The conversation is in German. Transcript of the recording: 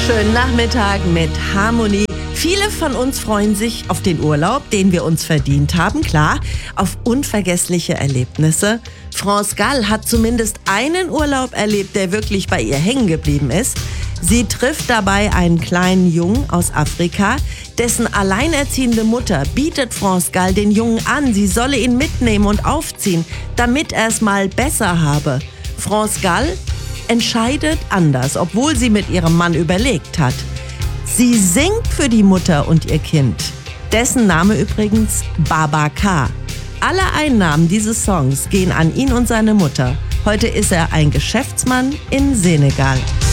Schönen Nachmittag mit Harmonie. Viele von uns freuen sich auf den Urlaub, den wir uns verdient haben, klar, auf unvergessliche Erlebnisse. France Gall hat zumindest einen Urlaub erlebt, der wirklich bei ihr hängen geblieben ist. Sie trifft dabei einen kleinen Jungen aus Afrika, dessen alleinerziehende Mutter bietet France Gall den Jungen an, sie solle ihn mitnehmen und aufziehen, damit er es mal besser habe. France Gall entscheidet anders, obwohl sie mit ihrem Mann überlegt hat. Sie singt für die Mutter und ihr Kind. Dessen Name übrigens Babacar. Alle Einnahmen dieses Songs gehen an ihn und seine Mutter. Heute ist er ein Geschäftsmann in Senegal.